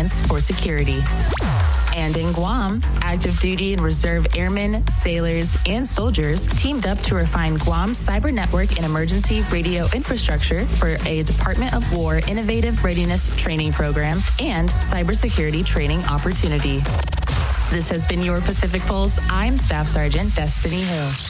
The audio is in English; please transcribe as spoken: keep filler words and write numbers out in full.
Alliance for Security. And in Guam, active duty and reserve airmen, sailors, and soldiers teamed up to refine Guam's cyber network and emergency radio infrastructure for a Department of War innovative readiness training program and cybersecurity training opportunity. This has been your Pacific Pulse. I'm Staff Sergeant Destiny Hill.